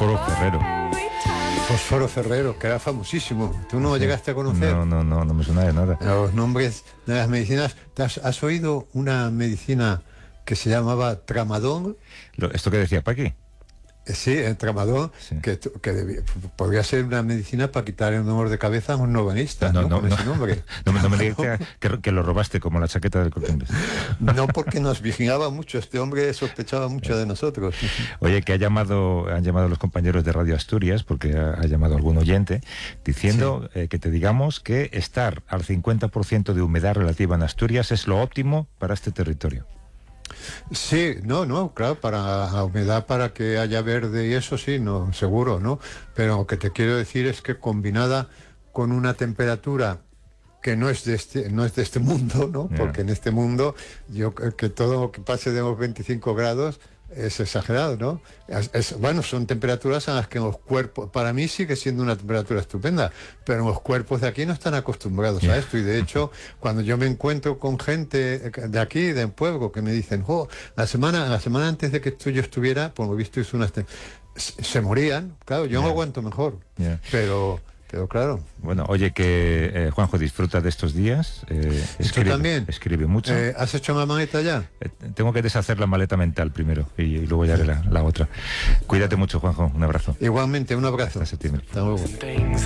Fósforo Ferrero. Fósforo Ferrero, que era famosísimo. ¿Tú no llegaste a conocer? No me suena de nada. Los nombres de las medicinas. ¿Has oído una medicina que se llamaba Tramadol? ¿Esto que decía Paqui? Sí, el Tramadol, Sí. que podría ser una medicina para quitar el dolor de cabeza a un novelista, con ese nombre. No me digas que lo robaste como la chaqueta del Corte Inglés. No, porque nos vigilaba mucho, este hombre sospechaba mucho de nosotros. Oye, que han llamado los compañeros de Radio Asturias, porque ha llamado algún oyente, diciendo que te digamos que estar al 50% de humedad relativa en Asturias es lo óptimo para este territorio. Sí, claro, para la humedad, para que haya verde y eso sí, no, seguro, ¿no? Pero lo que te quiero decir es que combinada con una temperatura que no es de este mundo, ¿no? Yeah. Porque en este mundo, yo creo que todo lo que pase de los 25 grados es exagerado, ¿no? Bueno, son temperaturas a las que los cuerpos, para mí sigue siendo una temperatura estupenda, pero los cuerpos de aquí no están acostumbrados a esto, y de hecho, cuando yo me encuentro con gente de aquí, del pueblo, que me dicen, la semana antes de que yo estuviera, por lo visto hizo se morían, claro, yo no aguanto mejor, pero claro. Bueno, oye, que Juanjo, disfruta de estos días. ¿Tú también? Escribe mucho. ¿Has hecho una maleta ya? Tengo que deshacer la maleta mental primero y luego ya haré la otra. Cuídate mucho, Juanjo. Un abrazo. Igualmente, un abrazo. Hasta septiembre. Hasta luego.